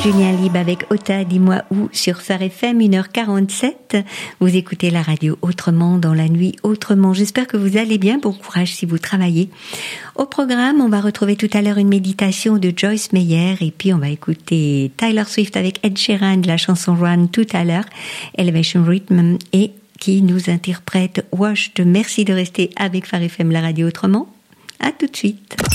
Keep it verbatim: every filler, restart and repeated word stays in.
Julien Lib avec Ota, dis-moi où, sur Phare F M, une heure quarante-sept. Vous écoutez la radio autrement, dans la nuit autrement. J'espère que vous allez bien. Bon courage si vous travaillez. Au programme, on va retrouver tout à l'heure une méditation de Joyce Meyer et puis on va écouter Taylor Swift avec Ed Sheeran de la chanson Run tout à l'heure, Elevation Rhythm, et qui nous interprète Washed. Merci de rester avec Phare F M, la radio autrement. À tout de suite.